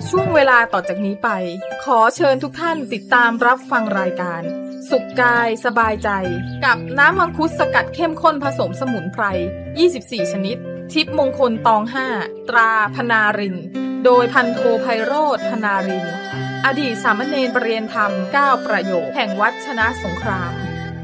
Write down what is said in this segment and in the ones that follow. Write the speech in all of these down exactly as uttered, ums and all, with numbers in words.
ช่วงเวลาต่อจากนี้ไปขอเชิญทุกท่านติดตามรับฟังรายการสุขกายสบายใจกับน้ำมังคุดสกัดเข้มข้นผสมสมุนไพรยี่สิบสี่ชนิดทิพย์มงคลตองห้าตราพนารินโดยพันโทไพโรจน์พนารินอดีตสามเณรประเรียนธรรมเก้าประโยคแห่งวัดชนะสงคราม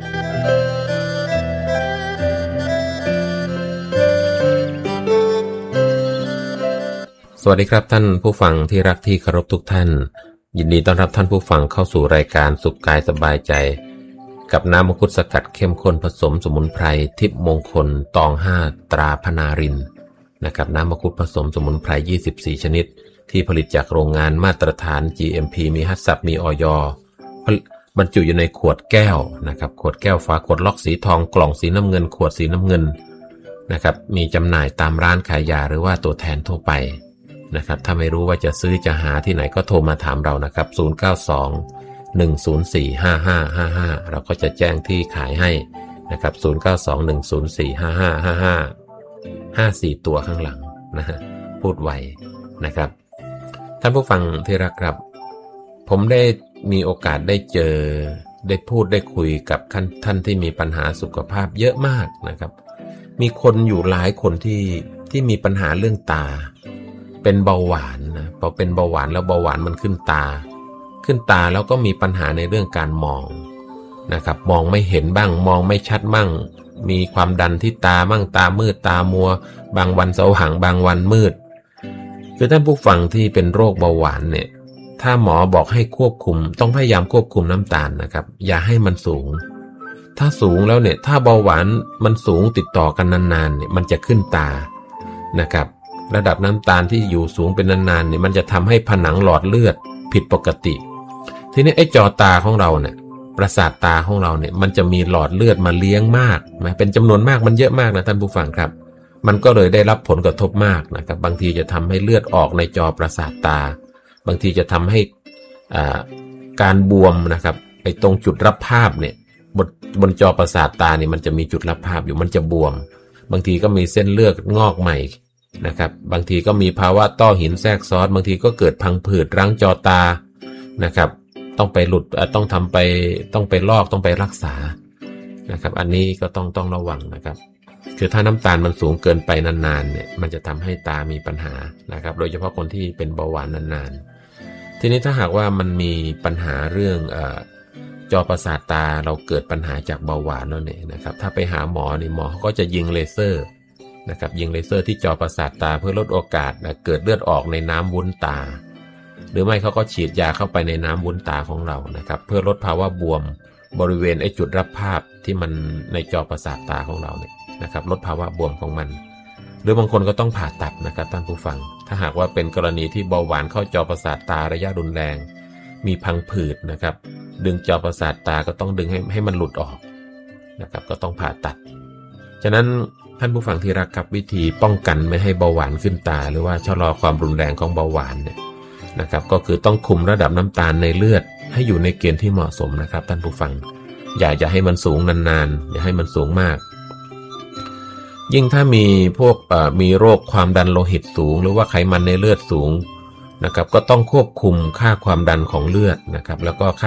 สวัสดีครับท่านผู้ฟังที่รักที่เคารพทุกท่านยินดีต้อนรับท่านผู้ฟังเข้าสู่รายการสุขกายสบายใจกับน้ำมังคุดสกัดเข้มข้นผสมสมุนไพรทิพย์มงคลตองห้าตราพนารินนะครับน้ำมังคุดผสมสมุนไพรยี่สิบสี่ชนิดที่ผลิตจากโรงงานมาตรฐาน จี เอ็ม พี มีฮัตซับมีอย.บรรจุอยู่ในขวดแก้วนะครับขวดแก้วฝาขวดล็อกสีทองกล่องสีน้ำเงินขวดสีน้ำเงินนะครับมีจำหน่ายตามร้านขายยาหรือว่าตัวแทนทั่วไปนะครับถ้าไม่รู้ว่าจะซื้อจะหาที่ไหนก็โทรมาถามเรานะครับศูนย์ เก้า สอง หนึ่ง ศูนย์ สี่ ห้า ห้า ห้า ห้าเราก็จะแจ้งที่ขายให้นะครับศูนย์ เก้า สอง หนึ่ง ศูนย์ สี่ ห้า ห้า ห้า ห้า ห้า สี่ตัวข้างหลังนะฮะพูดไวนะครับท่านผู้ฟังที่รักครับผมได้มีโอกาสได้เจอได้พูดได้คุยกับท่านท่านที่มีปัญหาสุขภาพเยอะมากนะครับมีคนอยู่หลายคนที่ที่มีปัญหาเรื่องตาเป็นเบาหวานนะพอเป็นเบาหวานแล้วเบาหวานมันขึ้นตาขึ้นตาแล้วก็มีปัญหาในเรื่องการมองนะครับมองไม่เห็นบ้างมองไม่ชัดบ้างมีความดันที่ตาบ้างตามืดตามัวบางวันสว่างบางวันมืดคือท่านผู้ฟังที่เป็นโรคเบาหวานเนี่ยถ้าหมอบอกให้ควบคุมต้องพยายามควบคุมน้ำตาลนะครับอย่าให้มันสูงถ้าสูงแล้วเนี่ยถ้าเบาหวานมันสูงติดต่อกันนานๆเนี่ยมันจะขึ้นตานะครับระดับน้ำตาลที่อยู่สูงเป็นนานๆเนี่ยมันจะทำให้ผนังหลอดเลือดผิดปกติทีนี้ไอ้จอตาของเราเนี่ยประสาทตาของเราเนี่ยมันจะมีหลอดเลือดมาเลี้ยงมากนะเป็นจำนวนมากมันเยอะมากนะท่านผู้ฟังครับมันก็เลยได้รับผลกระทบมากนะครับบางทีจะทำให้เลือดออกในจอประสาทตาบางทีจะทำให้อ่าการบวมนะครับไอ้ตรงจุดรับภาพเนี่ยบนบนจอประสาทตาเนี่ยมันจะมีจุดรับภาพอยู่มันจะบวมบางทีก็มีเส้นเลือดงอกใหม่นะครับบางทีก็มีภาวะต้อหินแทรกซ้อนบางทีก็เกิดพังผืดรั้งจอตานะครับต้องไปหลุดต้องทำไปต้องไปลอกต้องไปรักษานะครับอันนี้ก็ต้องต้องระวังนะครับคือถ้าน้ำตาลมันสูงเกินไปนานๆเนี่ยมันจะทำให้ตามีปัญหานะครับโดยเฉพาะคนที่เป็นเบาหวานนานๆทีนี้ถ้าหากว่ามันมีปัญหาเรื่องเอ่อจอประสาทตาเราเกิดปัญหาจากเบาหวานแล้วเนี่ยนะครับถ้าไปหาหมอนี่หมอเขาก็จะยิงเลเซอร์นะครับยิงเลเซอร์ที่จอประสาทตาเพื่อลดโอกาสนะเกิดเลือดออกในน้ำวุ้นตาหรือไม่เขาก็ฉีดยาเข้าไปในน้ำวุ้นตาของเรานะครับเพื่อลดภาวะบวมบริเวณไอ้จุดรับภาพที่มันในจอประสาทตาของเราเนี่ยนะครับลดภาวะบวมของมันหรือบางคนก็ต้องผ่าตัดนะครับท่านผู้ฟังถ้าหากว่าเป็นกรณีที่เบาหวานเข้าจอประสาทตาระยะรุนแรงมีพังผืดนะครับดึงจอประสาทตาก็ต้องดึงให้ให้มันหลุดออกนะครับก็ต้องผ่าตัดฉะนั้นท่านผู้ฟังที่รักครับวิธีป้องกันไม่ให้เบาหวานขึ้นตาหรือว่าชะลอความรุนแรงของเบาหวานเนี่ยนะครับก็คือต้องคุมระดับน้ำตาลในเลือดให้อยู่ในเกณฑ์ที่เหมาะสมนะครับท่านผู้ฟังอย่าจะให้มันสูงนานๆอย่าให้มันสูงมากยิ่งถ้ามีพวกมีโรคความดันโลหิตสูงหรือว่าไขมันในเลือดสูงนะครับก็ต้องควบคุมค่าความดันของเลือดนะครับแล้วก็